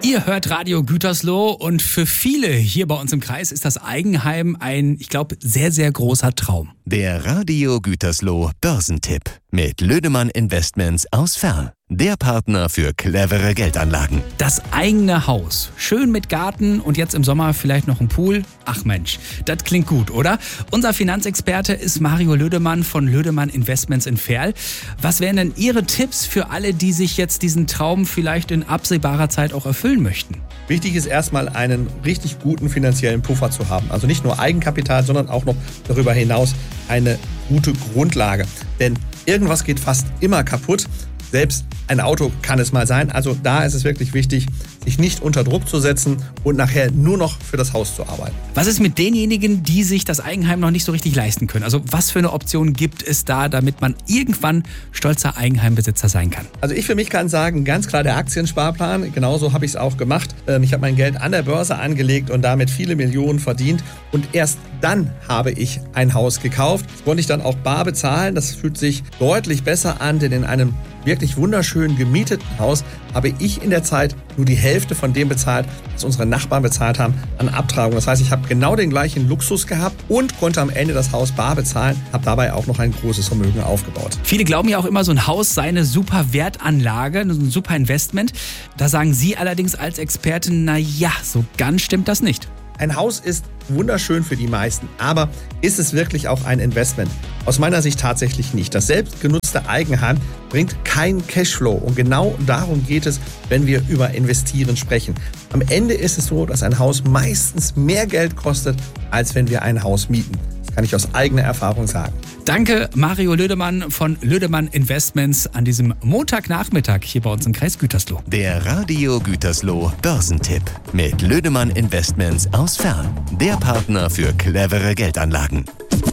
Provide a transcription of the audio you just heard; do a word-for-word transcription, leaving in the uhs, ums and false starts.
Ihr hört Radio Gütersloh und für viele hier bei uns im Kreis ist das Eigenheim ein, ich glaube, sehr, sehr großer Traum. Der Radio Gütersloh Börsentipp mit Lödemann Investments aus Ferl. Der Partner für clevere Geldanlagen. Das eigene Haus, schön mit Garten und jetzt im Sommer vielleicht noch ein Pool. Ach Mensch, das klingt gut, oder? Unser Finanzexperte ist Mario Lödemann von Lödemann Investments in Ferl. Was wären denn Ihre Tipps für alle, die sich jetzt diesen Traum vielleicht in absehbarer Zeit auch erfüllen möchten? Wichtig ist erstmal einen richtig guten finanziellen Puffer zu haben. Also nicht nur Eigenkapital, sondern auch noch darüber hinaus eine gute Grundlage. Denn irgendwas geht fast immer kaputt. Selbst ein Auto kann es mal sein. Also da ist es wirklich wichtig, sich nicht unter Druck zu setzen und nachher nur noch für das Haus zu arbeiten. Was ist mit denjenigen, die sich das Eigenheim noch nicht so richtig leisten können? Also was für eine Option gibt es da, damit man irgendwann stolzer Eigenheimbesitzer sein kann? Also ich für mich kann sagen, ganz klar der Aktiensparplan. Genauso habe ich es auch gemacht. Ich habe mein Geld an der Börse angelegt und damit viele Millionen verdient. Und erst dann habe ich ein Haus gekauft. Das konnte ich dann auch bar bezahlen. Das fühlt sich deutlich besser an, denn in einem wirklich wunderschön gemieteten Haus habe ich in der Zeit nur die Hälfte von dem bezahlt, was unsere Nachbarn bezahlt haben an Abtragung. Das heißt, ich habe genau den gleichen Luxus gehabt und konnte am Ende das Haus bar bezahlen, habe dabei auch noch ein großes Vermögen aufgebaut. Viele glauben ja auch immer, so ein Haus sei eine super Wertanlage, ein super Investment. Da sagen Sie allerdings als Expertin, na ja, so ganz stimmt das nicht. Ein Haus ist wunderschön für die meisten, aber ist es wirklich auch ein Investment? Aus meiner Sicht tatsächlich nicht. Das selbstgenutzte Eigenheim bringt keinen Cashflow und genau darum geht es, wenn wir über Investieren sprechen. Am Ende ist es so, dass ein Haus meistens mehr Geld kostet, als wenn wir ein Haus mieten. Das kann ich aus eigener Erfahrung sagen. Danke Mario Lödemann von Lödemann Investments an diesem Montagnachmittag hier bei uns im Kreis Gütersloh. Der Radio Gütersloh Börsentipp mit Lödemann Investments aus Ferl. Der Partner für clevere Geldanlagen.